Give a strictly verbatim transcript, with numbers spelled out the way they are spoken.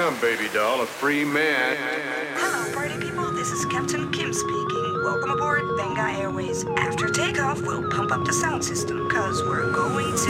Welcome, baby doll, a free man. Hello, party people. This is Captain Kim speaking. Welcome aboard Benga Airways. After takeoff, we'll pump up the sound system, cause we're going to